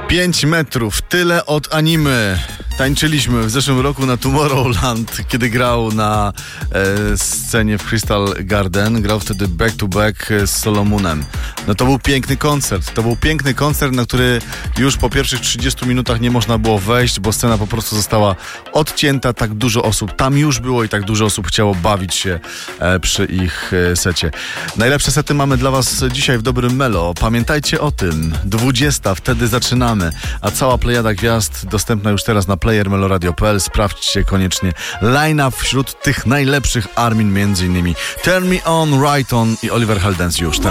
5 metrów, tyle od anime. Tańczyliśmy w zeszłym roku na Tomorrowland, kiedy grał na scenie w Crystal Garden. Grał wtedy back to back z Solomonem. No to był piękny koncert. To był piękny koncert, na który już po pierwszych 30 minutach nie można było wejść, bo scena po prostu została odcięta. Tak dużo osób tam już było i tak dużo osób chciało bawić się przy ich secie. Najlepsze sety mamy dla was dzisiaj w Dobrym Melo. Pamiętajcie o tym. 20, wtedy zaczynamy. A cała plejada gwiazd dostępna już teraz na playermeloradio.pl. Sprawdźcie koniecznie line-up wśród tych najlepszych. Armin między innymi. Turn Me On, Right On i Oliver Heldens już teraz.